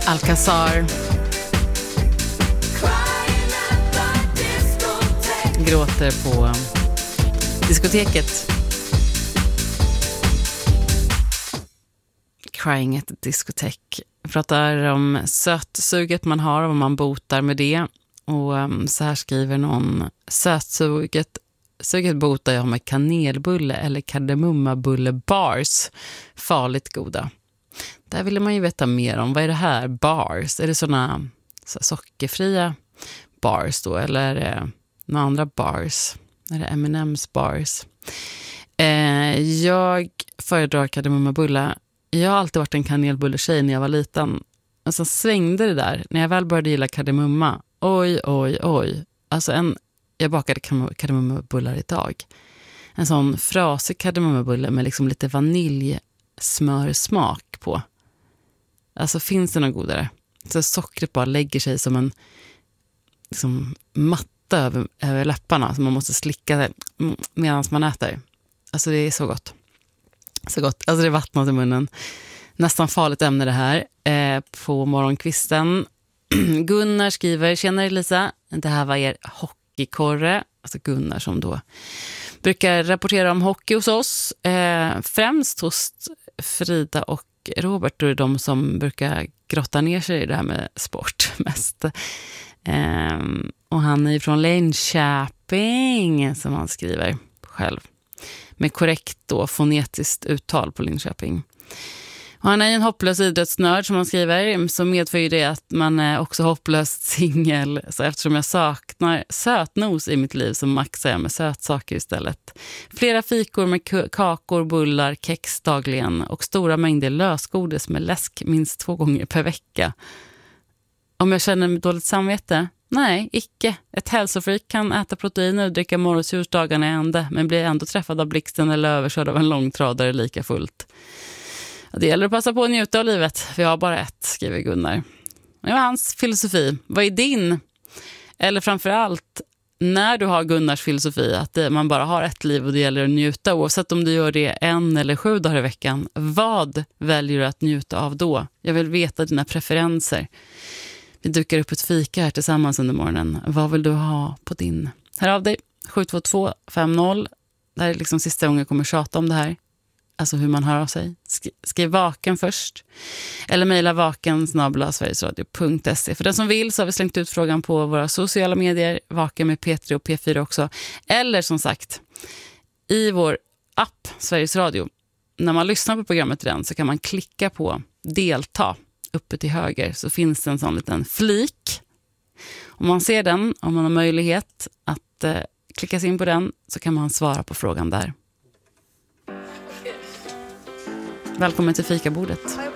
Alcazar. Gråter på diskoteket. Crying at the diskotek. Pratar om sötsuget man har och vad man botar med det. Och så här skriver någon: sötsuget botar jag med kanelbulle eller kardemummabulle bars. Farligt goda. Där ville man ju veta mer om. Vad är det här? Bars? Är det såna sockerfria bars då? Eller är det några andra bars? Är det M&M's bars? Jag föredrar kardemummabulle. Jag har alltid varit en kanelbulletjej när jag var liten. Och så svängde det där. När jag väl började gilla kardemumma. Oj. Alltså jag bakade kardemummabullar idag. En sån frasig kardemummabulle med liksom lite vaniljsmörsmak på. Alltså finns det något godare? Så sockret bara lägger sig som en liksom, matta över läpparna som man måste slicka medan man äter. Alltså det är så gott. Så gott. Alltså det vattnas i munnen. Nästan farligt ämne det här. På morgonkvisten. Gunnar skriver: tjena Lisa, det här var er hockeykorre. Alltså Gunnar som då brukar rapportera om hockey hos oss. Främst hos Frida och Robert, då är de som brukar grotta ner sig i det här med sport mest. Och han är från Linköping, som han skriver själv. Med korrekt då fonetiskt uttal på Linköping. Och han är en hopplös idrottsnörd som han skriver, så medför ju det att man är också hopplöst singel. Så eftersom jag saknar sötnos i mitt liv så maxar jag med sötsaker istället. Flera fikor med kakor, bullar, kex dagligen och stora mängder lösgodis med läsk minst 2 gånger per vecka. Om jag känner mig dåligt samvete? Nej, icke. Ett hälsofreak kan äta proteiner och dricka morgonsljus dagarna i ände, men blir ändå träffad av blixten eller överkörd av en långtradare lika fullt. Det gäller att passa på att njuta av livet. Vi har bara ett, skriver Gunnar. Det var hans filosofi. Vad är din? Eller framförallt, när du har Gunnars filosofi, att man bara har ett liv och det gäller att njuta, oavsett om du gör det 1 eller 7 dagar i veckan. Vad väljer du att njuta av då? Jag vill veta dina preferenser. Vi dukar upp ett fika här tillsammans under morgonen. Vad vill du ha på din? Hör av dig, 72250. Det här är liksom sista gången jag kommer tjata om det här. Alltså hur man hör av sig. Skriv vaken först. Eller mejla vaken@sverigesradio.se. För den som vill så har vi slängt ut frågan på våra sociala medier. Vaken med P3 och P4 också. Eller som sagt, i vår app Sveriges Radio. När man lyssnar på programmet i den så kan man klicka på delta uppe till höger. Så finns det en sån liten flik. Om man ser den, om man har möjlighet att klicka sig in på den, så kan man svara på frågan där. Välkommen till fikabordet.